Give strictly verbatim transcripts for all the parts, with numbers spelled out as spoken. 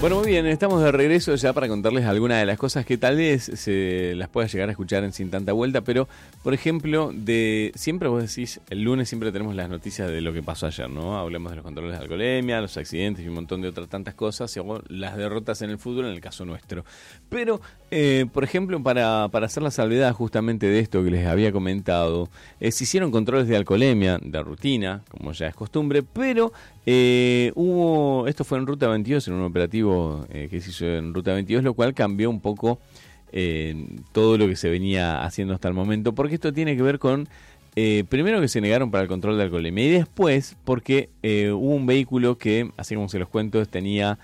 Bueno, muy bien, estamos de regreso ya para contarles algunas de las cosas que tal vez se las pueda llegar a escuchar en Sin Tanta Vuelta, pero, por ejemplo, de siempre vos decís, el lunes siempre tenemos las noticias de lo que pasó ayer, ¿no? Hablamos de los controles de alcoholemia, los accidentes y un montón de otras tantas cosas, y las derrotas en el fútbol en el caso nuestro. Pero, eh, por ejemplo, para, para hacer la salvedad justamente de esto que les había comentado, eh, se hicieron controles de alcoholemia, de rutina, como ya es costumbre, pero eh, hubo, esto fue en Ruta veintidós, en un operativo Eh, que se hizo en Ruta veintidós, lo cual cambió un poco eh, todo lo que se venía haciendo hasta el momento, porque esto tiene que ver con, eh, primero que se negaron para el control de alcoholemia, y después porque eh, hubo un vehículo que, así como se los cuento, tenía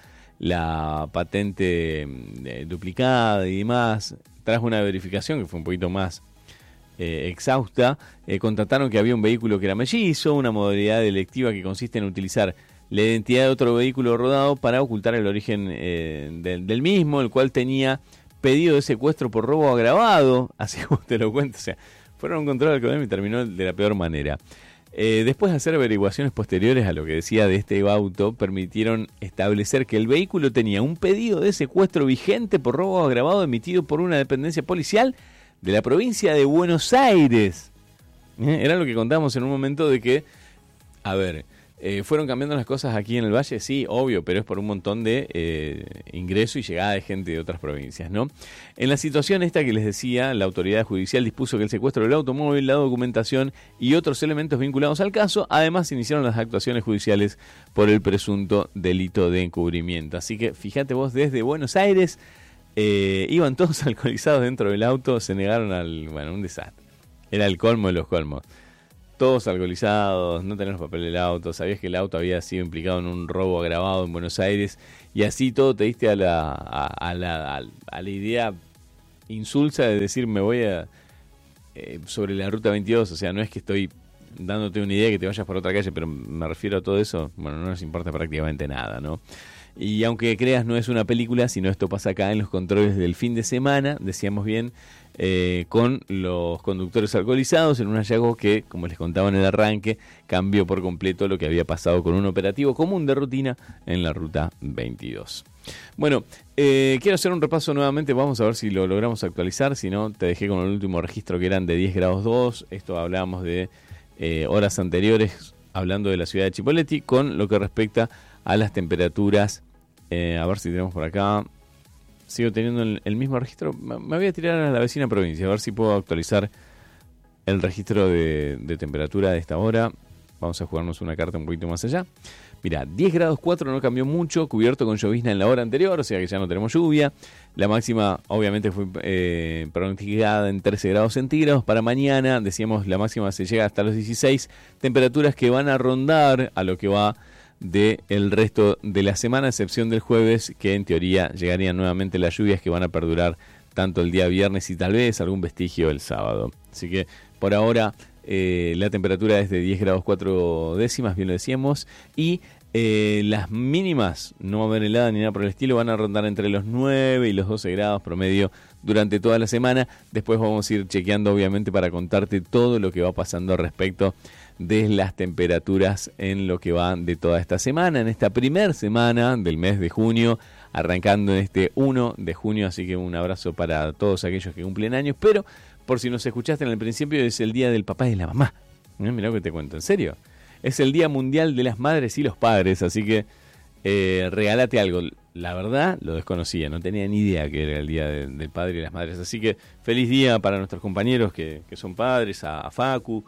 la patente eh, duplicada y demás. Tras una verificación que fue un poquito más eh, exhausta, eh, constataron que había un vehículo que era mellizo, una modalidad delictiva que consiste en utilizar la identidad de otro vehículo rodado para ocultar el origen eh, del, del mismo, el cual tenía pedido de secuestro por robo agravado, así como te lo cuento. O sea, fueron a un control de alcoholemia y terminó de la peor manera. Eh, después de hacer averiguaciones posteriores a lo que decía de este auto, permitieron establecer que el vehículo tenía un pedido de secuestro vigente por robo agravado emitido por una dependencia policial de la provincia de Buenos Aires. ¿Eh? Era lo que contábamos en un momento de que, a ver... Eh, ¿Fueron cambiando las cosas aquí en el Valle? Sí, obvio, pero es por un montón de eh, ingreso y llegada de gente de otras provincias, ¿no? En la situación esta que les decía, la autoridad judicial dispuso que el secuestro del automóvil, la documentación y otros elementos vinculados al caso, además se iniciaron las actuaciones judiciales por el presunto delito de encubrimiento. Así que fíjate vos, desde Buenos Aires eh, iban todos alcoholizados dentro del auto, se negaron al... Bueno, un desastre. Era el colmo de los colmos. Todos alcoholizados, no tener los papeles del auto, sabías que el auto había sido implicado en un robo agravado en Buenos Aires, y así todo te diste a la, a, a la, a, a la idea insulsa de decir me voy a eh, sobre la Ruta veintidós. O sea, no es que estoy dándote una idea que te vayas por otra calle, pero me refiero a todo eso, bueno, no nos importa prácticamente nada, ¿no? Y aunque creas, no es una película, sino esto pasa acá en los controles del fin de semana, decíamos bien, eh, con los conductores alcoholizados en un hallazgo que, como les contaba en el arranque, cambió por completo lo que había pasado con un operativo común de rutina en la Ruta veintidós. Bueno, eh, quiero hacer un repaso nuevamente, vamos a ver si lo logramos actualizar, si no, te dejé con el último registro que eran de diez grados dos, esto hablábamos de eh, horas anteriores, hablando de la ciudad de Chipoleti, con lo que respecta a las temperaturas. Eh, a ver si tenemos por acá. Sigo teniendo el, el mismo registro. Me voy a tirar a la vecina provincia, a ver si puedo actualizar el registro de, de temperatura de esta hora. Vamos a jugarnos una carta un poquito más allá. Mira, diez grados cuatro, no cambió mucho, cubierto con llovizna en la hora anterior, o sea que ya no tenemos lluvia. La máxima obviamente fue eh, pronosticada en trece grados centígrados. Para mañana, decíamos, la máxima se llega hasta los dieciséis. Temperaturas que van a rondar a lo que va de el resto de la semana, a excepción del jueves, que en teoría llegarían nuevamente las lluvias que van a perdurar tanto el día viernes y tal vez algún vestigio el sábado. Así que por ahora eh, la temperatura es de diez grados cuatro décimas, bien lo decíamos, y eh, las mínimas, no va a haber helada ni nada por el estilo, van a rondar entre los nueve y los doce grados promedio durante toda la semana. Después vamos a ir chequeando obviamente para contarte todo lo que va pasando respecto de las temperaturas en lo que va de toda esta semana, en esta primer semana del mes de junio, arrancando en este uno de junio, así que un abrazo para todos aquellos que cumplen años, pero por si nos escuchaste en el principio, es el día del papá y de la mamá. Mirá, mirá lo que te cuento, en serio. Es el Día Mundial de las Madres y los Padres, así que eh, regálate algo. La verdad, lo desconocía, no tenía ni idea que era el Día de, del Padre y las Madres, así que feliz día para nuestros compañeros que, que son padres, a, a Facu,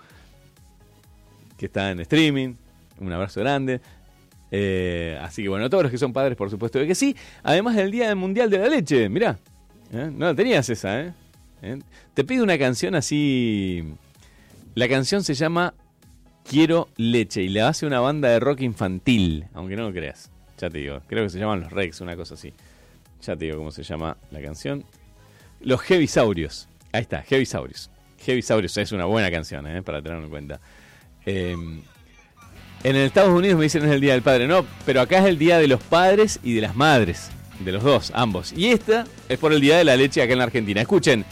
que está en streaming, un abrazo grande. Eh, así que bueno, todos los que son padres, por supuesto de que sí. Además del Día Mundial de la Leche, mirá, ¿eh? No la tenías esa, ¿eh? ¿eh? Te pido una canción así. La canción se llama Quiero Leche y la hace una banda de rock infantil, aunque no lo creas. Ya te digo, creo que se llaman los Rex, una cosa así. Ya te digo cómo se llama la canción. Los Heavisaurios. Ahí está, Heavisaurios. Heavisaurios es una buena canción, ¿eh? Para tenerlo en cuenta. Eh, en Estados Unidos me dicen es el Día del Padre, no, pero acá es el Día de los Padres y de las Madres, de los dos, ambos. Y esta es por el Día de la Leche acá en la Argentina. Escuchen,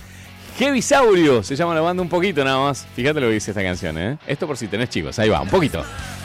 Heavisaurio se llama la banda un poquito nada más. Fíjate lo que dice esta canción, ¿eh? Esto por si tenés chicos, ahí va, un poquito.